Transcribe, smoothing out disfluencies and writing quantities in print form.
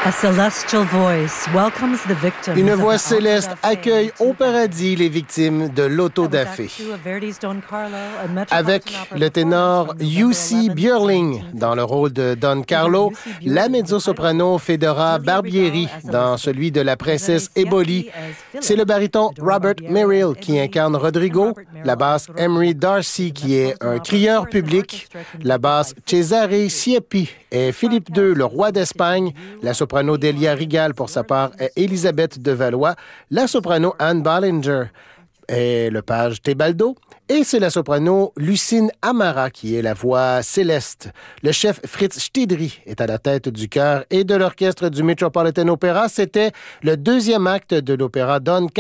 A celestial voice welcomes the victims. Une voix céleste accueille au paradis les victimes de l'autodafé. Avec le ténor Jussi Björling dans le rôle de Don Carlo, la mezzo-soprano Fedora Barbieri dans celui de la princesse Éboli. C'est le baryton Robert Merrill qui incarne Rodrigo, la basse Emery Darcy qui est un crieur public, la basse Cesare Siepi est Philippe II, le roi d'Espagne, la soprano Delia Rigal pour sa part est Élisabeth de Valois, la soprano Anne Ballinger est le page Tebaldo, et c'est la soprano Lucine Amara qui est la voix céleste. Le chef Fritz Stidri est à la tête du chœur et de l'orchestre du Metropolitan Opera. C'était le deuxième acte de l'opéra Don